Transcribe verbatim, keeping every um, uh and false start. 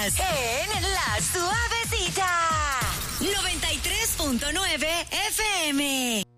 más en La Suavecita. noventa y tres punto nueve F M.